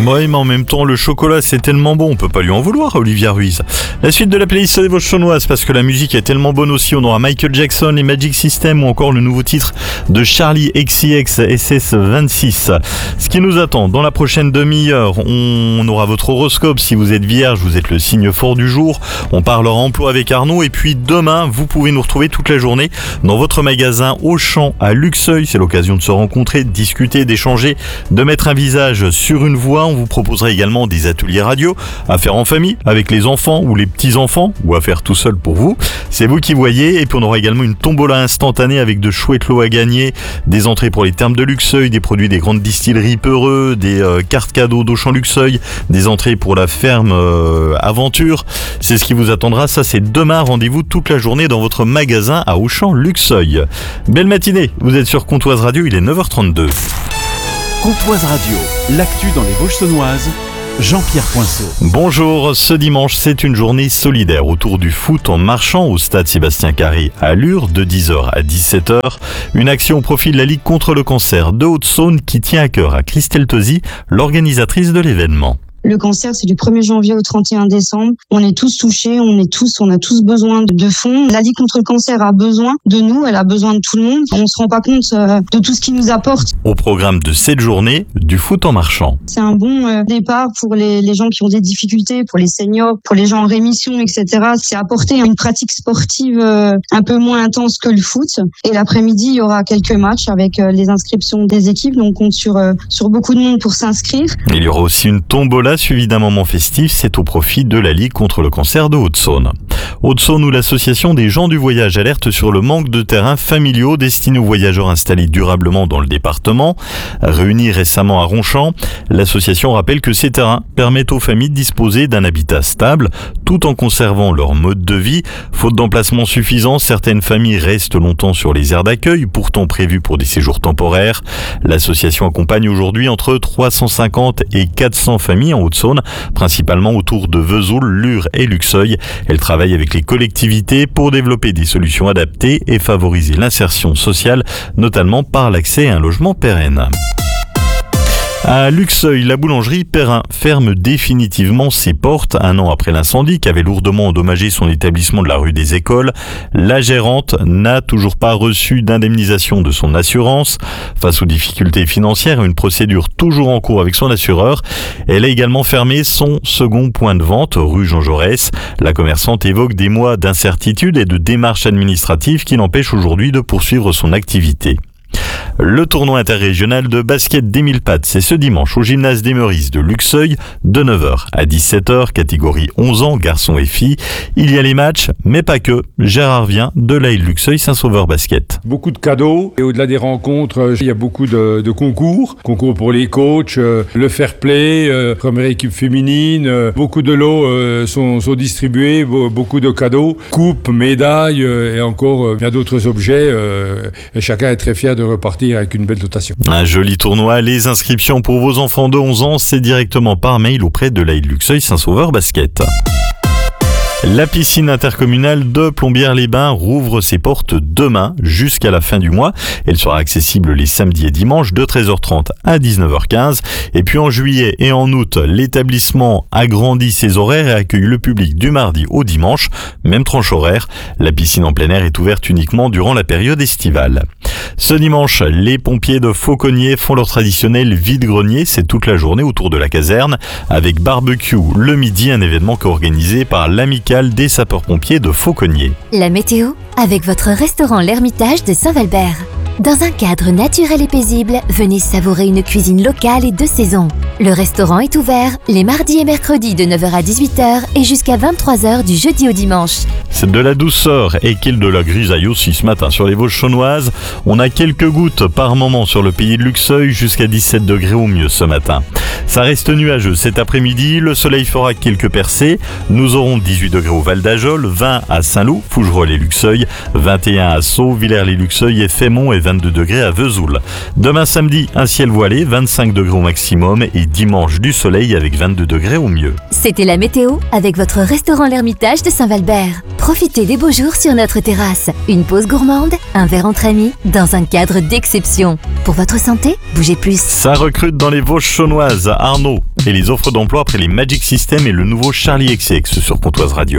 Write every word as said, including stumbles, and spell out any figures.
Oui, mais en même temps, le chocolat, c'est tellement bon, on peut pas lui en vouloir, Olivia Ruiz. La suite de la playlist des Vosges chaunoises, parce que la musique est tellement bonne aussi. On aura Michael Jackson et Magic System, ou encore le nouveau titre de Charlie X C X S S vingt-six. Ce qui nous attend dans la prochaine demi-heure, on aura votre horoscope. Si vous êtes vierge, vous êtes le signe fort du jour. On parlera emploi avec Arnaud. Et puis demain, vous pouvez nous retrouver toute la journée dans votre magasin Auchan à Luxeuil. C'est l'occasion de se rencontrer, de discuter, d'échanger, de mettre un visage sur une voix. On vous proposera également des ateliers radio à faire en famille, avec les enfants ou les petits-enfants, ou à faire tout seul pour vous. C'est vous qui voyez. Et puis on aura également une tombola instantanée avec de chouettes lots à gagner, des entrées pour les thermes de Luxeuil, des produits des grandes distilleries Peureux, des euh, cartes cadeaux d'Auchan Luxeuil, des entrées pour la ferme euh, Aventure. C'est ce qui vous attendra. Ça, c'est demain. Rendez-vous toute la journée dans votre magasin à Auchan Luxeuil. Belle matinée. Vous êtes sur Comtoise Radio. Il est neuf heures trente-deux. Comtoise Radio, l'actu dans les Vosges saunoises, Jean-Pierre Poinceau. Bonjour, ce dimanche, c'est une journée solidaire autour du foot en marchant au stade Sébastien Carré à Lure de dix heures à dix-sept heures. Une action au profit de la Ligue contre le cancer de Haute-Saône qui tient à cœur à Christelle Tosi, l'organisatrice de l'événement. Le cancer, c'est du premier janvier au trente et un décembre. On est tous touchés, on est tous, on a tous besoin de fonds. La Ligue contre le cancer a besoin de nous, elle a besoin de tout le monde. On se rend pas compte de tout ce qu'il nous apporte. Au programme de cette journée, du foot en marchant. C'est un bon départ pour les, les gens qui ont des difficultés, pour les seniors, pour les gens en rémission, et cetera. C'est apporter une pratique sportive un peu moins intense que le foot. Et l'après-midi, il y aura quelques matchs avec les inscriptions des équipes. Donc on compte sur, sur beaucoup de monde pour s'inscrire. Il y aura aussi une tombola suivi d'un moment festif, c'est au profit de la Ligue contre le cancer de Haute-Saône. Haute-Saône où l'association des gens du voyage alerte sur le manque de terrains familiaux destinés aux voyageurs installés durablement dans le département. Réunis récemment à Ronchamp, l'association rappelle que ces terrains permettent aux familles de disposer d'un habitat stable tout en conservant leur mode de vie. Faute d'emplacement suffisant, certaines familles restent longtemps sur les aires d'accueil, pourtant prévues pour des séjours temporaires. L'association accompagne aujourd'hui entre trois cent cinquante et quatre cents familles en Haute-Saône, principalement autour de Vesoul, Lure et Luxeuil. Elle travaille avec les collectivités pour développer des solutions adaptées et favoriser l'insertion sociale, notamment par l'accès à un logement pérenne. À Luxeuil, la boulangerie Perrin ferme définitivement ses portes un an après l'incendie qui avait lourdement endommagé son établissement de la rue des Écoles. La gérante n'a toujours pas reçu d'indemnisation de son assurance. Face aux difficultés financières et une procédure toujours en cours avec son assureur, elle a également fermé son second point de vente, rue Jean Jaurès. La commerçante évoque des mois d'incertitude et de démarches administratives qui l'empêchent aujourd'hui de poursuivre son activité. Le tournoi interrégional de basket des mille pattes, c'est ce dimanche au gymnase des Meurices de Luxeuil, de neuf heures à dix-sept heures, catégorie onze ans, garçons et filles. Il y a les matchs, mais pas que. Gérard vient de l'A I Luxeuil Saint-Sauveur Basket. Beaucoup de cadeaux, et au-delà des rencontres, il y a beaucoup de, de concours. Concours pour les coachs, euh, le fair play, euh, première équipe féminine, euh, beaucoup de lots euh, sont, sont distribués, beaucoup de cadeaux, coupes, médailles, euh, et encore euh, bien d'autres objets. Euh, et chacun est très fier de repartir avec une belle dotation. Un joli tournoi. Les inscriptions pour vos enfants de onze ans, c'est directement par mail auprès de l'A I Luxeuil Saint-Sauveur Basket. La piscine intercommunale de Plombières-les-Bains rouvre ses portes demain jusqu'à la fin du mois. Elle sera accessible les samedis et dimanches de treize heures trente à dix-neuf heures quinze. Et puis en juillet et en août, l'établissement agrandit ses horaires et accueille le public du mardi au dimanche, même tranche horaire. La piscine en plein air est ouverte uniquement durant la période estivale. Ce dimanche, les pompiers de Fauconnier font leur traditionnel vide-grenier. C'est toute la journée autour de la caserne avec barbecue le midi, un événement organisé par l'Amicale des sapeurs-pompiers de Fauconnier. La météo avec votre restaurant L'Ermitage de Saint-Valbert. Dans un cadre naturel et paisible, venez savourer une cuisine locale et de saison. Le restaurant est ouvert les mardis et mercredis de neuf heures à dix-huit heures et jusqu'à vingt-trois heures du jeudi au dimanche. C'est de la douceur et qu'il de la grisaille aussi ce matin sur les Vosges chaunoises. On a quelques gouttes par moment sur le pays de Luxeuil, jusqu'à dix-sept degrés au mieux ce matin. Ça reste nuageux cet après-midi, le soleil fera quelques percées. Nous aurons dix-huit degrés au Val d'Ajol, vingt à Saint-Loup, Fougerolles et Luxeuil, vingt et un à Sceaux, Villers-les-Luxeuil et Fémont et vingt-deux degrés à Vesoul. Demain samedi, un ciel voilé, vingt-cinq degrés au maximum et dimanche du soleil avec vingt-deux degrés au mieux. C'était la météo avec votre restaurant L'Ermitage de Saint-Valbert. Profitez des beaux jours sur notre terrasse. Une pause gourmande, un verre entre amis, dans un cadre d'exception. Pour votre santé, bougez plus. Ça recrute dans les Vosges chaunoises. Arnaud et les offres d'emploi après les Magic System et le nouveau Charlie X X sur Pontoise Radio.